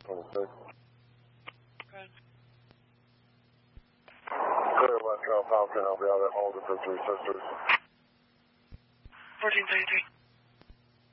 26. Good. Clear West Trail Falcon, I'll be out at Alder for 3 Sisters. 1433.